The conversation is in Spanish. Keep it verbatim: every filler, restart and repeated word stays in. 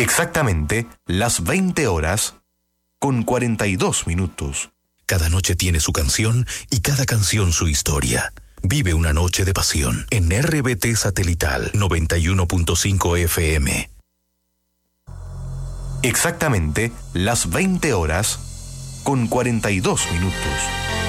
Exactamente las veinte horas con cuarenta y dos minutos. Cada noche tiene su canción y cada canción su historia. Vive una noche de pasión en R B T Satelital noventa y uno punto cinco F M. Exactamente las veinte horas con cuarenta y dos minutos.